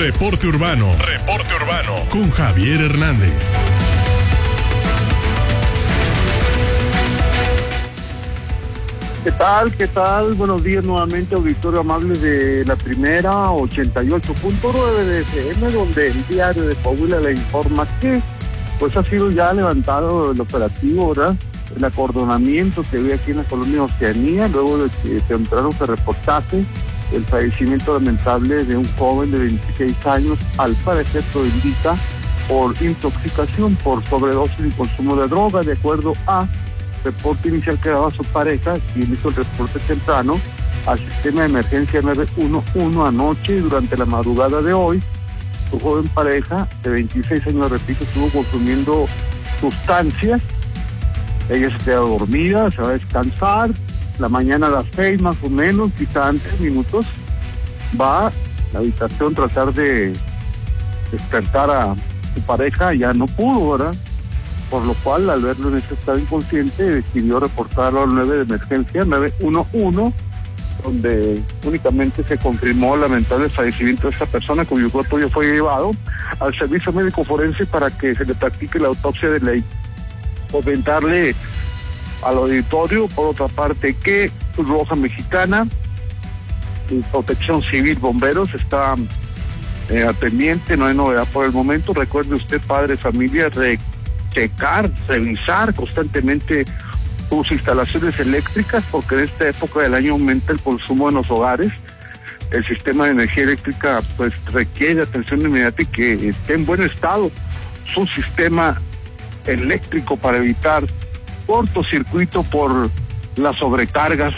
Reporte Urbano con Javier Hernández. ¿Qué tal? Buenos días nuevamente, auditorio amable de la primera 88.9 de FM, donde el diario de Coahuila le informa que pues ha sido ya levantado el operativo, ¿verdad? El acordonamiento que había aquí en la colonia Oceanía, luego de que temprano se reportase el fallecimiento lamentable de un joven de 26 años, al parecer todo indica por intoxicación, por sobredosis y consumo de droga, de acuerdo a reporte inicial que daba su pareja, quien hizo el reporte temprano al sistema de emergencia 911 anoche y durante la madrugada de hoy. Su joven pareja de 26 años, repito, estuvo consumiendo sustancias. Ella se queda dormida, se va a descansar. La mañana a las 6 más o menos, quizá antes, minutos, va a la habitación a tratar de despertar a su pareja, ya no pudo, ¿verdad? Por lo cual, al verlo en ese estado inconsciente, decidió reportarlo al 9 de emergencia, 911, donde únicamente se confirmó el lamentable fallecimiento de esta persona, cuyo cuerpo ya fue llevado al servicio médico forense para que se le practique la autopsia de ley. Comentarle al auditorio, por otra parte, que Cruz Roja Mexicana, Protección Civil, Bomberos, está al pendiente, no hay novedad por el momento. Recuerde usted, padre de familia, checar, revisar constantemente sus instalaciones eléctricas, porque en esta época del año aumenta el consumo en los hogares. El sistema de energía eléctrica pues requiere atención inmediata y que esté en buen estado su sistema eléctrico para evitar cortocircuito por las sobrecargas.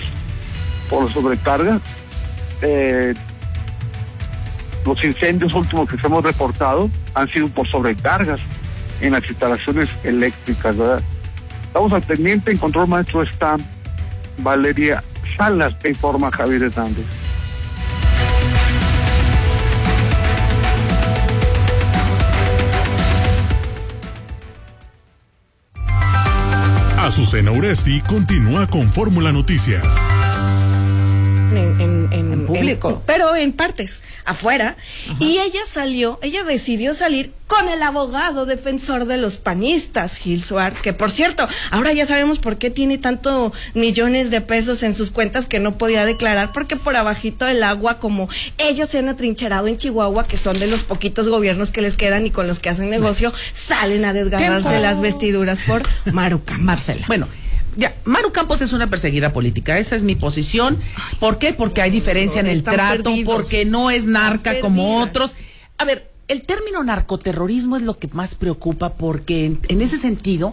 Los incendios últimos que se hemos reportado han sido por sobrecargas en las instalaciones eléctricas, ¿verdad? Estamos al pendiente. En control maestro está Valeria Salas, que informa Javier Hernández. Azucena Uresti continúa con Fórmula Noticias. En público, pero en partes, afuera. Ajá. Y ella decidió salir con el abogado defensor de los panistas, Gil Suárez, que por cierto, ahora ya sabemos por qué tiene tantos millones de pesos en sus cuentas que no podía declarar, porque por abajito del agua, como ellos se han atrincherado en Chihuahua, que son de los poquitos gobiernos que les quedan y con los que hacen negocio, salen a desgarrarse las vestiduras por Maru Campos. Marcela. Bueno, ya, Maru Campos es una perseguida política, esa es mi posición. ¿Por qué? Porque hay diferencia en el trato, perdidos, porque no es narca como otros. A ver, el término narcoterrorismo es lo que más preocupa, porque en ese sentido,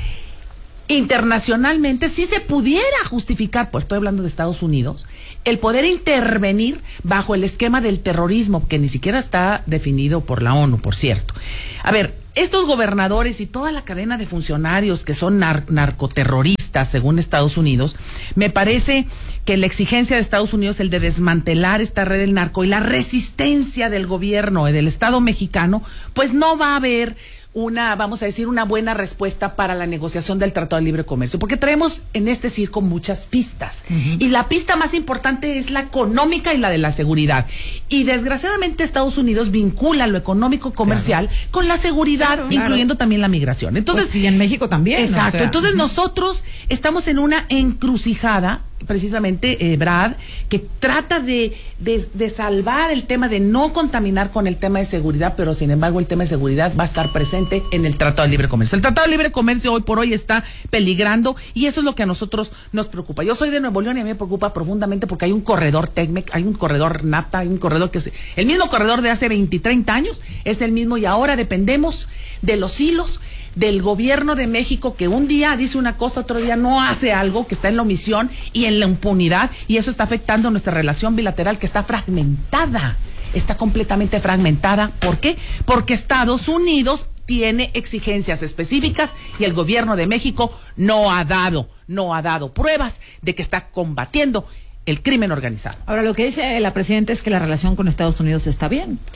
internacionalmente, sí se pudiera justificar, pues estoy hablando de Estados Unidos, el poder intervenir bajo el esquema del terrorismo, que ni siquiera está definido por la ONU, por cierto. A ver, estos gobernadores y toda la cadena de funcionarios que son narcoterroristas, según Estados Unidos, me parece que la exigencia de Estados Unidos, el de desmantelar esta red del narco y la resistencia del gobierno y del Estado mexicano, pues no va a haber vamos a decir, una buena respuesta para la negociación del Tratado de Libre Comercio, porque traemos en este circo muchas pistas, y la pista más importante es la económica y la de la seguridad, y desgraciadamente Estados Unidos vincula lo económico comercial con la seguridad, incluyendo también la migración. Entonces, pues, y en México también. Exacto, entonces nosotros estamos en una encrucijada, precisamente, Brad, que trata de salvar el tema de no contaminar con el tema de seguridad, pero sin embargo el tema de seguridad va a estar presente en el Tratado de Libre Comercio. El Tratado de Libre Comercio hoy por hoy está peligrando, y eso es lo que a nosotros nos preocupa. Yo soy de Nuevo León y a mí me preocupa profundamente porque hay un corredor TECMEC, hay un corredor NAFTA, hay un corredor que es el mismo corredor de hace 20, 30 años, es el mismo, y ahora dependemos de los hilos del gobierno de México, que un día dice una cosa, otro día no hace algo, que está en la omisión y en la impunidad, y eso está afectando nuestra relación bilateral, que está fragmentada, está completamente fragmentada. ¿Por qué? Porque Estados Unidos tiene exigencias específicas y el gobierno de México no ha dado pruebas de que está combatiendo el crimen organizado. Ahora, lo que dice la presidenta es que la relación con Estados Unidos está bien.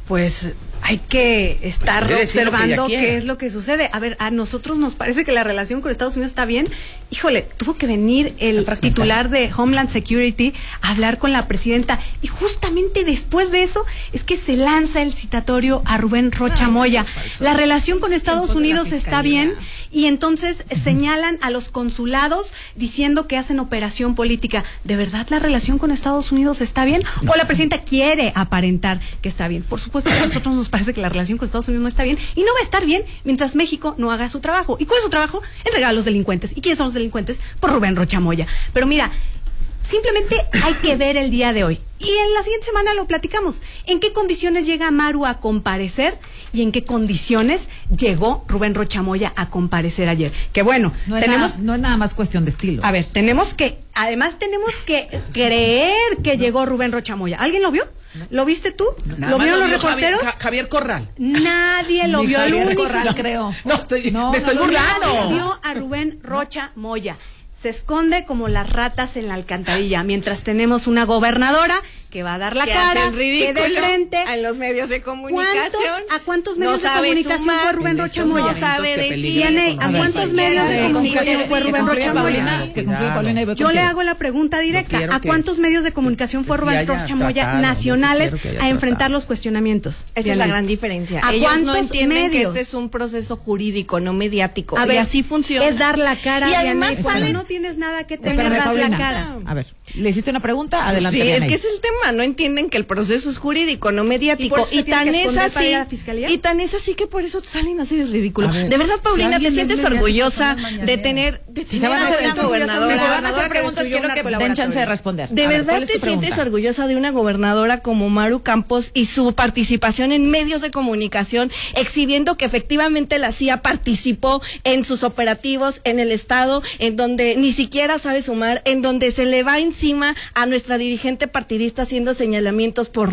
Pues hay que estar observando qué es lo que sucede. A ver, a nosotros nos parece que la relación con Estados Unidos está bien. Híjole, tuvo que venir el titular de Homeland Security a hablar con la presidenta, y justamente después de eso es que se lanza el citatorio a Rubén Rocha Moya. La relación con Estados Unidos está bien, y entonces señalan a los consulados diciendo que hacen operación política. ¿De verdad la relación con Estados Unidos está bien? ¿O la presidenta quiere aparentar que está bien? Por supuesto que a nosotros nos parece que la relación con Estados Unidos no está bien, y no va a estar bien mientras México no haga su trabajo. ¿Y cuál es su trabajo? Entregar a los delincuentes. ¿Y quiénes son los delincuentes? Por Rubén Rocha Moya. Pero mira, simplemente hay que ver el día de hoy, y en la siguiente semana lo platicamos. ¿En qué condiciones llega Maru a comparecer y en qué condiciones llegó Rubén Rocha Moya a comparecer ayer? Que bueno, no es nada más cuestión de estilo. A ver, tenemos que creer que llegó Rubén Rocha Moya. ¿Alguien lo vio? ¿Lo viste tú? ¿Lo vieron los reporteros? Javier Corral. Nadie lo vio. Javier Corral, creo. Me estoy burlando. Nadie vio a Rubén Rocha Moya. Se esconde como las ratas en la alcantarilla, mientras tenemos una gobernadora que va a dar la cara, que de frente en los medios de comunicación. ¿A cuántos medios de comunicación fue Rubén Rocha Moya? No sabe decir. ¿A cuántos medios de comunicación fue Rubén Rocha Moya? Yo le hago la pregunta directa. ¿A cuántos medios de comunicación fue Rubén Rocha Moya nacionales a enfrentar los cuestionamientos? Esa es la gran diferencia. ¿A Ellos no cuántos entienden medios? que este es un proceso jurídico, no mediático. A ver, y así funciona. Es dar la cara. Y además cuando no tienes nada que temer, das la cara. A ver, ¿le hiciste una pregunta? Adelante. Sí, es que ese es el tema. No entienden que el proceso es jurídico, no mediático. Y tan es así que por eso salen a hacer el ridículo. Ver, de verdad, Paulina, ¿te sientes orgullosa de tener si se van a hacer gobernadora? Si se van a hacer preguntas, quiero que den chance de responder. ¿De verdad te sientes orgullosa de una gobernadora como Maru Campos y su participación en medios de comunicación, exhibiendo que efectivamente la CIA participó en sus operativos en el estado, en donde ni siquiera sabe sumar, en donde se le va encima a nuestra dirigente partidista haciendo señalamientos por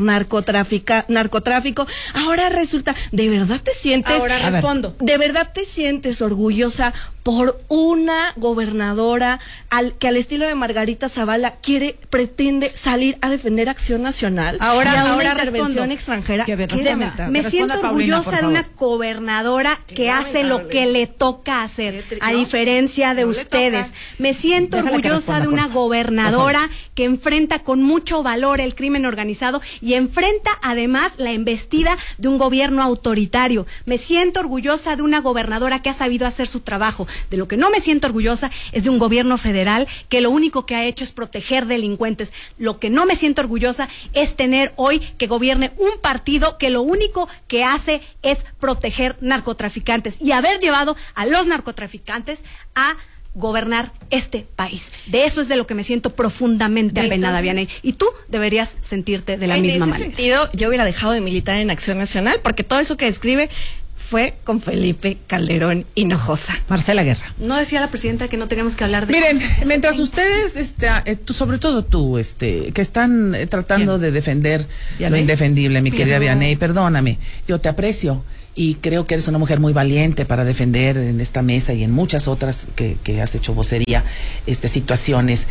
narcotráfico? Ahora resulta, ¿de verdad te sientes? Ahora respondo. ¿De verdad te sientes orgullosa por una gobernadora que al estilo de Margarita Zavala pretende salir a defender Acción Nacional? Ahora intervención extranjera. Me siento orgullosa de una gobernadora que hace lo que le toca hacer, a diferencia de ustedes. Me siento orgullosa de una gobernadora que enfrenta con mucho valor el crimen organizado y enfrenta además la embestida de un gobierno autoritario. Me siento orgullosa de una gobernadora que ha sabido hacer su trabajo. De lo que no me siento orgullosa es de un gobierno federal que lo único que ha hecho es proteger delincuentes. Lo que no me siento orgullosa es tener hoy que gobierne un partido que lo único que hace es proteger narcotraficantes y haber llevado a los narcotraficantes a gobernar este país. De eso es de lo que me siento profundamente apenada, Vianey. Y tú deberías sentirte de la misma manera. En ese sentido, yo hubiera dejado de militar en Acción Nacional, porque todo eso que describe fue con Felipe Calderón Hinojosa. Marcela Guerra. No decía la presidenta que no teníamos que hablar de... Miren, mientras ustedes, sobre todo tú, que están tratando de defender lo indefendible, mi querida Vianey, perdóname, yo te aprecio y creo que eres una mujer muy valiente para defender en esta mesa y en muchas otras que has hecho vocería, situaciones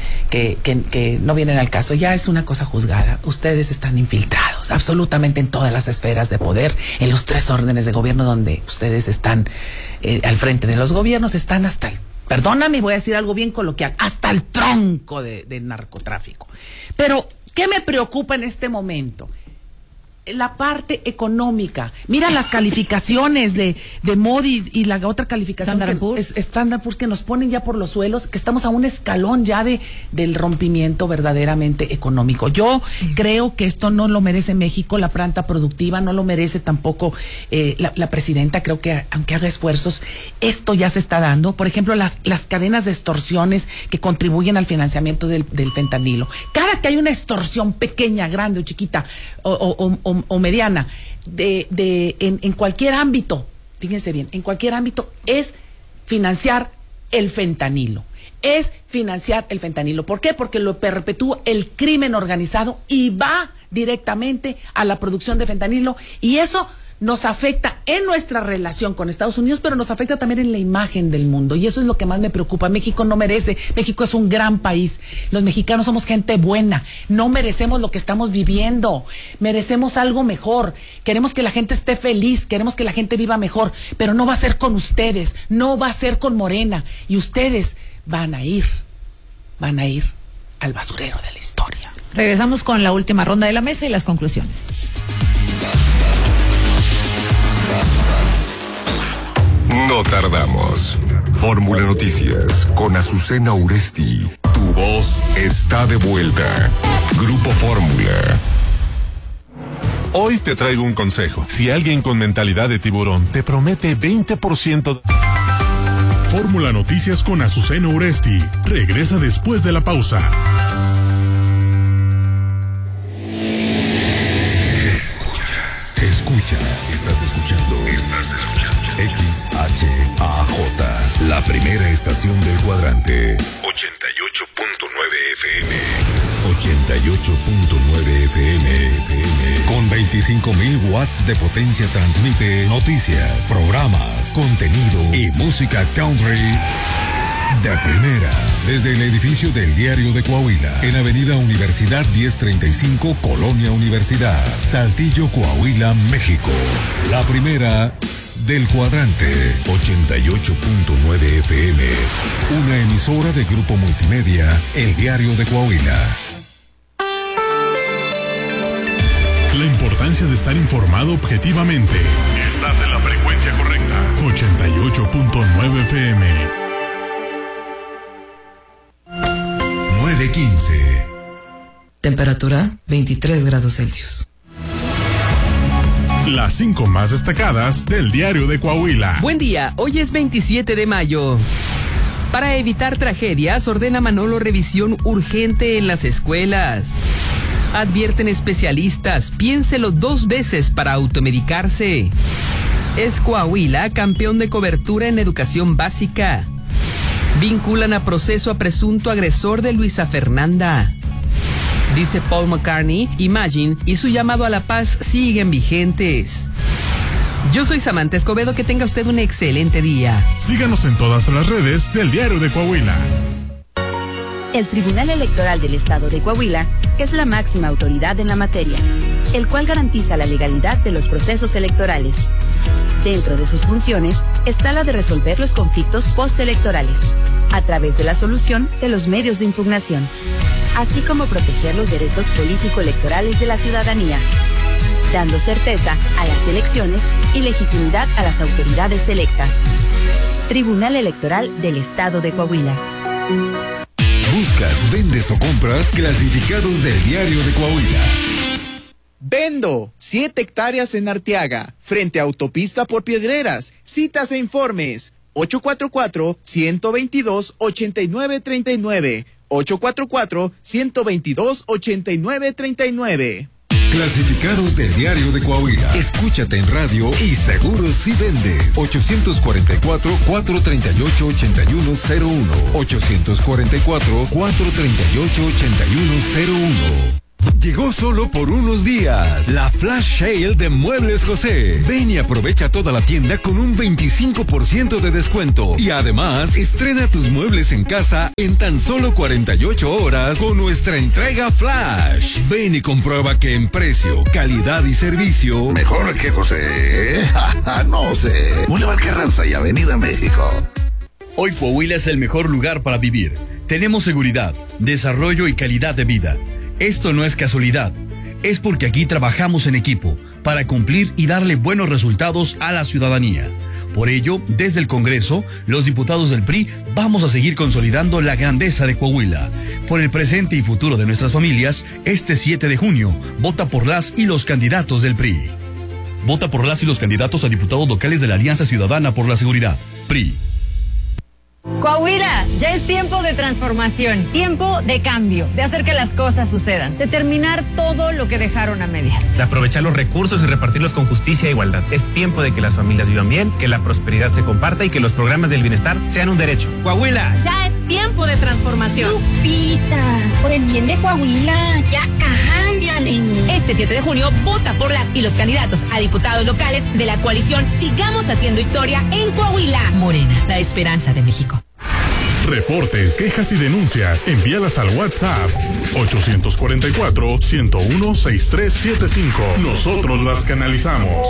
que no vienen al caso. Ya es una cosa juzgada. Ustedes están infiltrados absolutamente en todas las esferas de poder, en los 3 órdenes de gobierno donde ustedes están al frente de los gobiernos, están hasta el, perdóname, voy a decir algo bien coloquial, hasta el tronco del narcotráfico. Pero, ¿qué me preocupa en este momento? La parte económica. Mira las calificaciones de Moody's y la otra calificación Standard Poor's que nos ponen ya por los suelos, que estamos a un escalón ya del rompimiento verdaderamente económico. Yo creo que esto no lo merece México, la planta productiva, no lo merece tampoco la presidenta. Creo que aunque haga esfuerzos, esto ya se está dando. Por ejemplo, las cadenas de extorsiones que contribuyen al financiamiento del fentanilo. Cada que hay una extorsión pequeña, grande o chiquita o mediana en cualquier ámbito, fíjense bien, en cualquier ámbito es financiar el fentanilo. ¿Por qué? Porque lo perpetúa el crimen organizado y va directamente a la producción de fentanilo, y eso nos afecta en nuestra relación con Estados Unidos, pero nos afecta también en la imagen del mundo. Y eso es lo que más me preocupa. México no merece. México es un gran país. Los mexicanos somos gente buena. No merecemos lo que estamos viviendo. Merecemos algo mejor. Queremos que la gente esté feliz. Queremos que la gente viva mejor. Pero no va a ser con ustedes. No va a ser con Morena. Y ustedes van a ir al basurero de la historia. Regresamos con la última ronda de la mesa y las conclusiones. No tardamos. Fórmula Noticias con Azucena Uresti. Tu voz está de vuelta. Grupo Fórmula. Hoy te traigo un consejo. Si alguien con mentalidad de tiburón te promete 20%... Fórmula Noticias con Azucena Uresti. Regresa después de la pausa. Escucha. Estás escuchando. XHAJ, la primera estación del cuadrante. 88.9 FM. 88.9 FM. Con 25.000 watts de potencia transmite noticias, programas, contenido y música country de primera. Desde el edificio del Diario de Coahuila, en Avenida Universidad 1035, Colonia Universidad, Saltillo, Coahuila, México. La primera del cuadrante. 88.9 FM. Una emisora de Grupo Multimedia, El Diario de Coahuila. La importancia de estar informado objetivamente. Estás en la frecuencia correcta. 88.9 FM. 9:15. Temperatura 23 grados Celsius. Las 5 más destacadas del Diario de Coahuila. Buen día, hoy es 27 de mayo. Para evitar tragedias, ordena Manolo revisión urgente en las escuelas. Advierten especialistas, piénselo 2 veces para automedicarse. Es Coahuila campeón de cobertura en educación básica. Vinculan a proceso a presunto agresor de Luisa Fernanda. Dice Paul McCartney, Imagine y su llamado a la paz siguen vigentes. Yo soy Samantha Escobedo, que tenga usted un excelente día. Síganos en todas las redes del Diario de Coahuila. El Tribunal Electoral del Estado de Coahuila es la máxima autoridad en la materia, el cual garantiza la legalidad de los procesos electorales. Dentro de sus funciones está la de resolver los conflictos postelectorales, a través de la solución de los medios de impugnación, así como proteger los derechos político-electorales de la ciudadanía, dando certeza a las elecciones y legitimidad a las autoridades electas. Tribunal Electoral del Estado de Coahuila. Buscas, vendes o compras clasificados del Diario de Coahuila. Vendo 7 hectáreas en Arteaga, frente a Autopista por Piedreras. Citas e informes 844-122-8939. 844-122-8939. Clasificados del Diario de Coahuila. Escúchate en radio y seguro si vendes. 844-438-8101. 844-438-8101. Llegó solo por unos días la Flash Sale de Muebles José. Ven y aprovecha toda la tienda con un 25% de descuento. Y además, estrena tus muebles en casa en tan solo 48 horas con nuestra entrega Flash. Ven y comprueba que en precio, calidad y servicio... Mejor que José. No sé. Boulevard Carranza y Avenida México. Hoy Coahuila es el mejor lugar para vivir. Tenemos seguridad, desarrollo y calidad de vida. Esto no es casualidad, es porque aquí trabajamos en equipo para cumplir y darle buenos resultados a la ciudadanía. Por ello, desde el Congreso, los diputados del PRI vamos a seguir consolidando la grandeza de Coahuila. Por el presente y futuro de nuestras familias, este 7 de junio, vota por las y los candidatos del PRI. Vota por las y los candidatos a diputados locales de la Alianza Ciudadana por la Seguridad, PRI. Coahuila, ya es tiempo de transformación, tiempo de cambio, de hacer que las cosas sucedan, de terminar todo lo que dejaron a medias. De aprovechar los recursos y repartirlos con justicia e igualdad. Es tiempo de que las familias vivan bien, que la prosperidad se comparta y que los programas del bienestar sean un derecho. Coahuila, ya es tiempo de transformación. Lupita, por el bien de Coahuila, ya cámbiale. Este 7 de junio, vota por las y los candidatos a diputados locales de la coalición Sigamos Haciendo Historia en Coahuila. Morena, la esperanza de México. Reportes, quejas y denuncias, envíalas al WhatsApp 844-101-6375. Nosotros las canalizamos.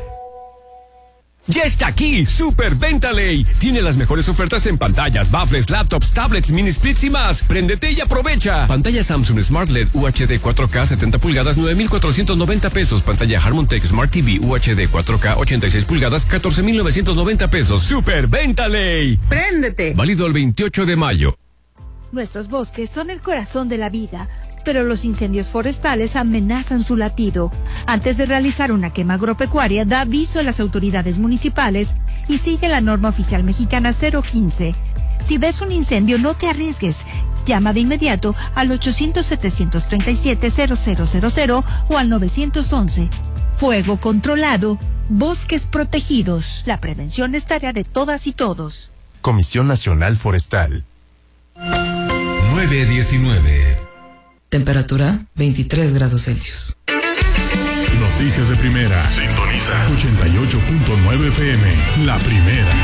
Ya está aquí, Super Venta Ley. Tiene las mejores ofertas en pantallas, baffles, laptops, tablets, mini splits y más. Préndete y aprovecha. Pantalla Samsung Smart LED UHD 4K 70 pulgadas, 9,490 pesos. Pantalla Harmontech Smart TV UHD 4K 86 pulgadas, 14,990 pesos. Super Venta Ley. Préndete. Válido el 28 de mayo. Nuestros bosques son el corazón de la vida, pero los incendios forestales amenazan su latido. Antes de realizar una quema agropecuaria, da aviso a las autoridades municipales y sigue la norma oficial mexicana 015. Si ves un incendio, no te arriesgues. Llama de inmediato al 800-737-0000 o al 911. Fuego controlado, bosques protegidos. La prevención es tarea de todas y todos. Comisión Nacional Forestal. 9:19. Temperatura 23 grados Celsius. Noticias de primera. Sintoniza 88.9 FM. La primera.